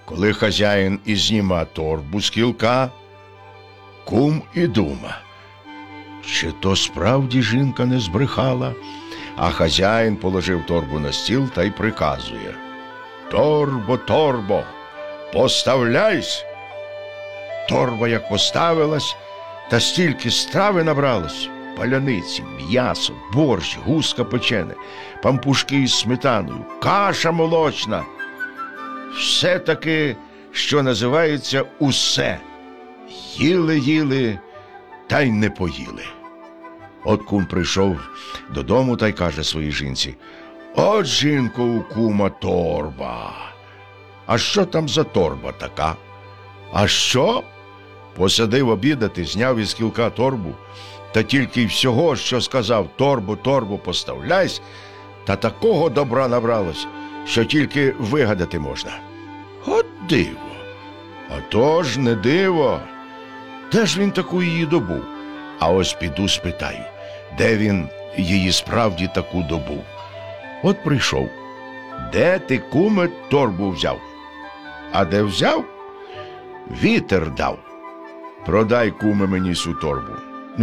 Коли хазяїн і зніма торбу з кілка, кум і дума, чи то справді жінка не збрехала, а хазяїн положив торбу на стіл та й приказує: «Торбо, торбо, поставляйсь!» Торба як поставилась, та стільки страви набралось: паляниці, м'ясо, борщ, гуска печене, пампушки із сметаною, каша молочна. Все-таки, що називається, усе. Їли, та й не поїли. От кум прийшов додому та й каже своїй жінці: «От, жінко, у кума торба». «А що там за торба така?» «А що?» Посадив обідати, зняв із кілка торбу, та тільки й всього, що сказав: «Торбу, торбу, поставляйсь», та такого добра набралось, що тільки вигадати можна. От диво! А то ж не диво. Де ж він таку її добув? А ось піду спитаю, де він її справді таку добув. От прийшов. «Де ти, куме, торбу взяв?» «А де взяв? Вітер дав». «Продай, куме, мені сю торбу».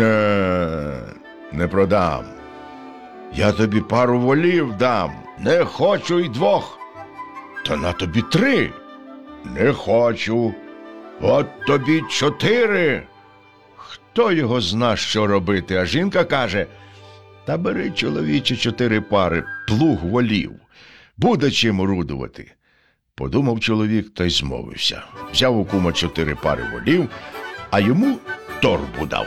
Не продам. «Я тобі пару волів дам». «Не хочу й двох». «Та на тобі 3». «Не хочу». «От тобі 4». Хто його зна, що робити? А жінка каже: «Та бери, чоловіче, 4 пари, плуг волів. Буде чим орудувати». Подумав чоловік та й змовився. Взяв у кума 4 пари волів, а йому торбу дав.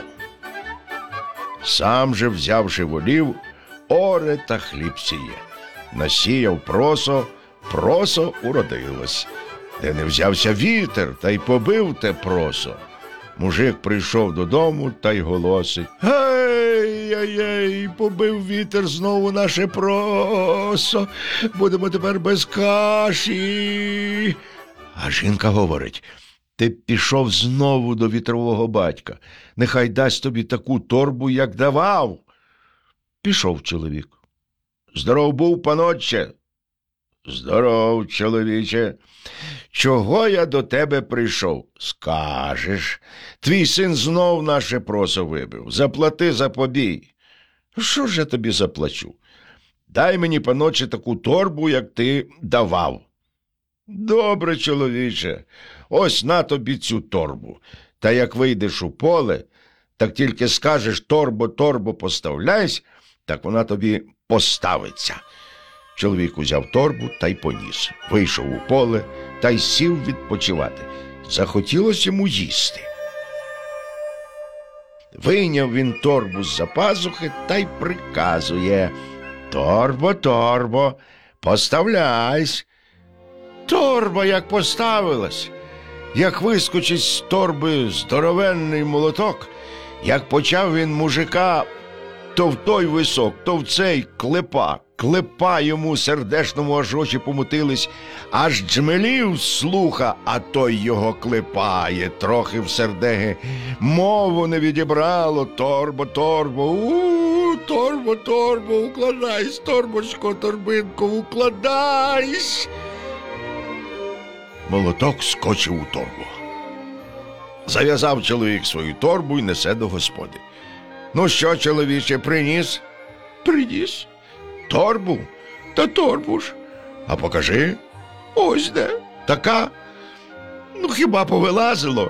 Сам же, взявши волів, оре та хліб сіє. Насіяв просо, просо уродилось. Де не взявся вітер, та й побив те просо. Мужик прийшов додому та й голосить: «Гей, побив вітер знову наше просо, будемо тепер без каші». А жінка говорить: «Ти пішов знову до вітрового батька, нехай дасть тобі таку торбу, як давав». Пішов чоловік. «Здоров був, панотче». «Здоров, чоловіче. Чого я до тебе прийшов?» «Скажеш. Твій син знов наше просо вибив. Заплати за побій». «Що ж я тобі заплачу?» «Дай мені, паноче, таку торбу, як ти давав». «Добре, чоловіче, ось на тобі цю торбу. Та як вийдеш у поле, так тільки скажеш: торбо, торбо, поставляйсь, так вона тобі поставиться». Чоловік узяв торбу та й поніс. Вийшов у поле та й сів відпочивати. Захотілося йому їсти. Вийняв він торбу з-за пазухи та й приказує: «Торбо, торбо, поставляйсь». Торба як поставилась, як вискочить з торби здоровенний молоток, як почав він мужика то в той висок, то в цей клепа. Клепа йому сердешному, аж очі помутились, аж джмелів слуха, а той його клепає, трохи в сердеги мову не відібрало. «Торбо, торбо, торбо, торбо, укладайсь, торбочко, торбинко, укладайсь». Молоток скочив у торбу. Зав'язав чоловік свою торбу й несе до господи. «Ну що, чоловіче, приніс?» «Приніс». «Торбу?» «Та торбу ж». «А покажи». «Ось де». «Така? Ну, хіба повилазило?»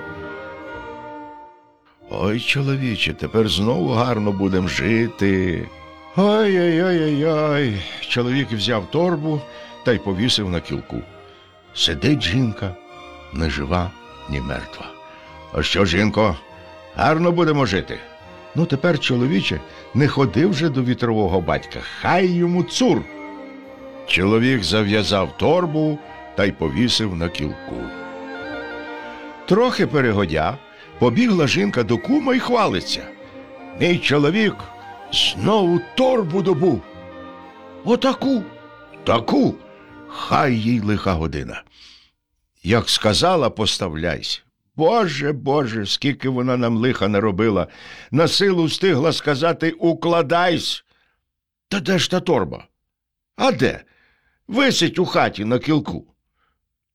«Ой, чоловіче, тепер знову гарно будем жити». Ой-ой-ой-ой-ой. Чоловік взяв торбу та й повісив на кілку. Сидить жінка, не жива, ні мертва. «А що, жінко, гарно будемо жити?» «Ну, тепер, чоловіче, не ходи вже до вітрового батька, хай йому цур». Чоловік зав'язав торбу та й повісив на кілку. Трохи перегодя, побігла жінка до кума й хвалиться: «Мій чоловік знову торбу добув». «Отаку, таку, хай їй лиха година. Як сказала, поставляйся. Боже, Боже, скільки вона нам лиха наробила. На силу встигла сказати: укладайсь». «Та де ж та торба?» «А де? Висить у хаті на кілку».